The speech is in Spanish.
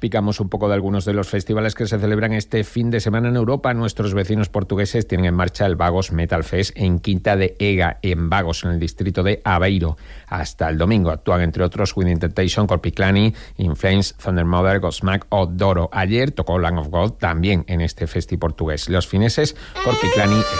Picamos un poco de algunos de los festivales que se celebran este fin de semana en Europa. Nuestros vecinos portugueses tienen en marcha el Vagos Metal Fest en Quinta de Ega, en Vagos, en el distrito de Aveiro. Hasta el domingo actúan, entre otros, Within Temptation, Corpiclani, In Flames, Thundermother, Godsmack o Doro. Ayer tocó Lamb of God también en este festi portugués. Los fineses, Corpiclani,